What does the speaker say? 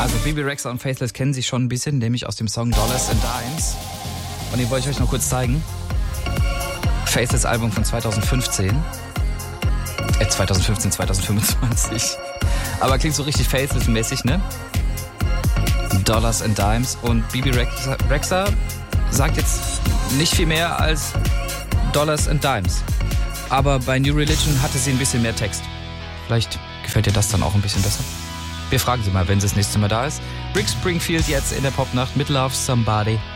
Also Bebe Rexha und Faithless kennen sich schon ein bisschen, nämlich aus dem Song Dollars and Dimes. Und den wollte ich euch noch kurz zeigen. Faithless Album von 2015. 2025. Aber klingt so richtig Faithless-mäßig, ne? Dollars and Dimes. Und Bebe Rexha sagt jetzt nicht viel mehr als Dollars and Dimes. Aber bei New Religion hatte sie ein bisschen mehr Text. Vielleicht gefällt dir das dann auch ein bisschen besser. Wir fragen sie mal, wenn sie das nächste Mal da ist. Rick Springfield jetzt in der Popnacht mit Love Somebody.